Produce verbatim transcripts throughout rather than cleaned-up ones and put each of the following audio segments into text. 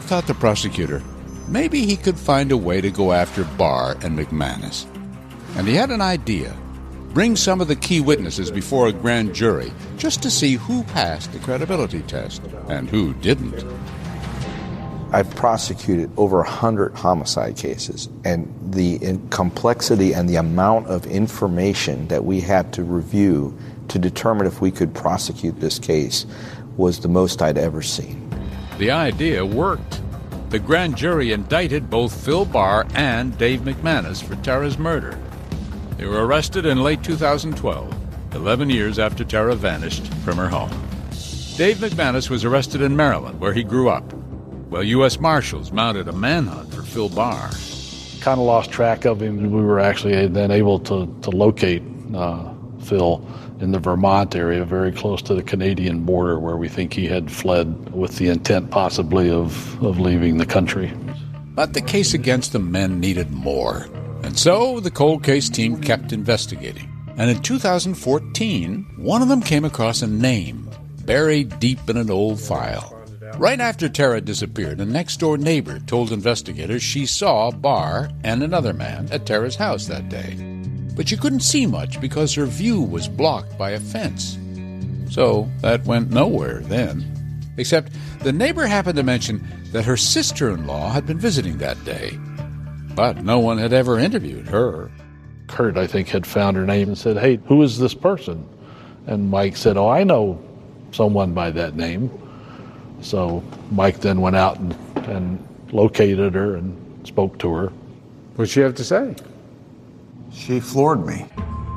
thought the prosecutor, maybe he could find a way to go after Barr and McManus. And he had an idea. Bring some of the key witnesses before a grand jury just to see who passed the credibility test and who didn't. I've prosecuted over one hundred homicide cases, and the complexity and the amount of information that we had to review to determine if we could prosecute this case was the most I'd ever seen. The idea worked. The grand jury indicted both Phil Barr and Dave McManus for Tara's murder. They were arrested in late two thousand twelve, eleven years after Tara vanished from her home. Dave McManus was arrested in Maryland, where he grew up, while U S Marshals mounted a manhunt for Phil Barr. Kind of lost track of him. We were actually then able to, to locate uh, Phil in the Vermont area, very close to the Canadian border, where we think he had fled with the intent possibly of, of leaving the country. But the case against the men needed more. And so the cold case team kept investigating. And in two thousand fourteen, one of them came across a name buried deep in an old file. Right after Tara disappeared, a next-door neighbor told investigators she saw Barr and another man at Tara's house that day. But she couldn't see much because her view was blocked by a fence. So that went nowhere then. Except the neighbor happened to mention that her sister-in-law had been visiting that day. But no one had ever interviewed her. Kurt, I think, had found her name and said, "Hey, who is this person?" And Mike said, "Oh, I know someone by that name." So Mike then went out and, and located her and spoke to her. What'd she have to say? She floored me.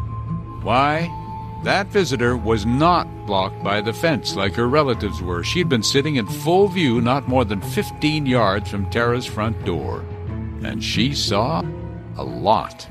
Why? That visitor was not blocked by the fence like her relatives were. She'd been sitting in full view not more than fifteen yards from Tara's front door. And she saw a lot.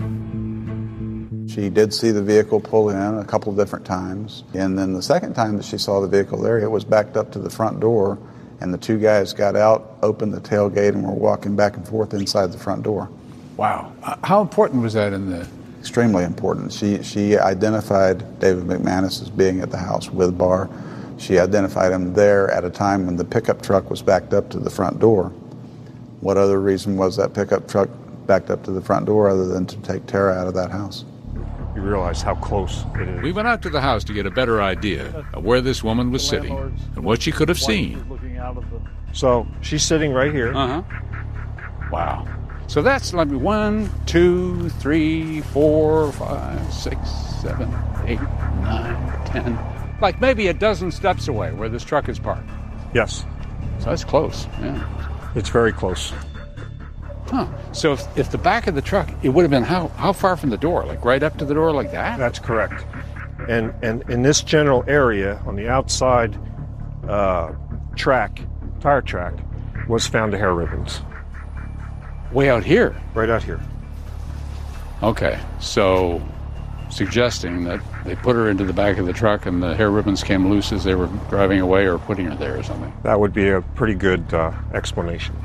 She did see the vehicle pull in a couple of different times. And then the second time that she saw the vehicle there, it was backed up to the front door, and the two guys got out, opened the tailgate, and were walking back and forth inside the front door. Wow. Uh, how important was that in the... Extremely important. She, she identified David McManus as being at the house with Barr. She identified him there at a time when the pickup truck was backed up to the front door. What other reason was that pickup truck backed up to the front door other than to take Tara out of that house? You realize how close it is. We went out to the house to get a better idea of where this woman was sitting and what she could have seen. So she's sitting right here. Uh-huh. Wow. So that's like one, two, three, four, five, six, seven, eight, nine, ten. Like maybe a dozen steps away where this truck is parked. Yes. So that's close, yeah. It's very close. Huh. So if, if the back of the truck, it would have been how, how far from the door? Like right up to the door like that? That's correct. And and in this general area, on the outside uh, track, tire track, was found the hair ribbons. Way out here? Right out here. Okay. So suggesting that they put her into the back of the truck and the hair ribbons came loose as they were driving away or putting her there or something. That would be a pretty good uh, explanation.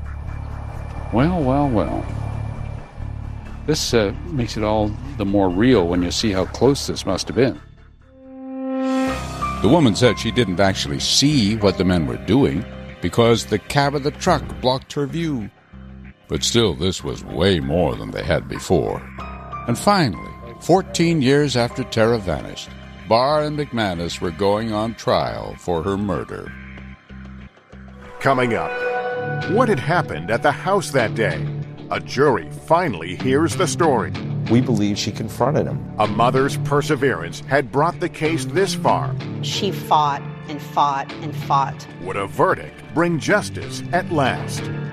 Well, well, well. This uh, makes it all the more real when you see how close this must have been. The woman said she didn't actually see what the men were doing because the cab of the truck blocked her view. But still, this was way more than they had before. And finally, fourteen years after Tara vanished, Barr and McManus were going on trial for her murder. Coming up, what had happened at the house that day? A jury finally hears the story. We believe she confronted him. A mother's perseverance had brought the case this far. She fought and fought and fought. Would a verdict bring justice at last?